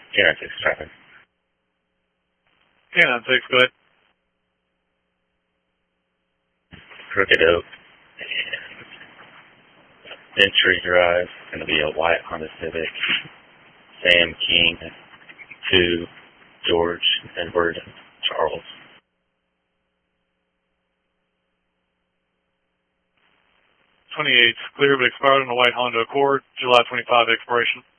Canine 6 traffic. Canine 6, go ahead. Crooked Oak and Century Drive. It's going to be a white Honda Civic. Sam King, 2, George, Edward, Charles. 28, clear but expired on the white Honda Accord, July 25 expiration.